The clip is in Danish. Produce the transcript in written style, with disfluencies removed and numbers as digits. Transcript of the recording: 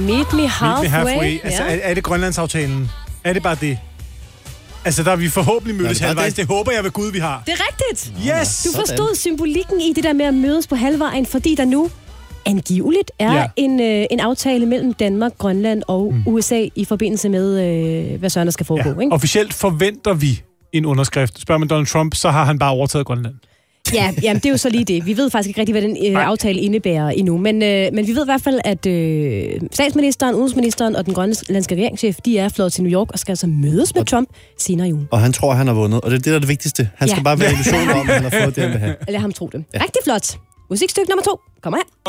Meet me halfway. Altså, er det Grønlandsaftalen? Er det bare det? Altså, der er vi forhåbentlig mødtes halvvejs. Det håber jeg ved Gud, vi har. Det er rigtigt. Yes! Du forstod symbolikken i det der med at mødes på halvvejen, fordi der nu angiveligt er en aftale mellem Danmark, Grønland og USA i forbindelse med, hvad søren der skal foregå. Ikke? Officielt forventer vi en underskrift. Spørger man Donald Trump, så har han bare overtaget Grønland. Ja, jamen, det er jo så lige det. Vi ved faktisk ikke rigtig, hvad den aftale indebærer endnu. Men vi ved i hvert fald, at statsministeren, udenrigsministeren og den grønlandske regeringschef, de er flået til New York og skal altså mødes med Trump senere i ugen. Og han tror, han har vundet. Og det er det, der er det vigtigste. Han skal bare være illusion om, at han har fået det, han vil have. Lad ham tro det. Ja. Rigtig flot. Musikstykke nummer 2. Kommer her.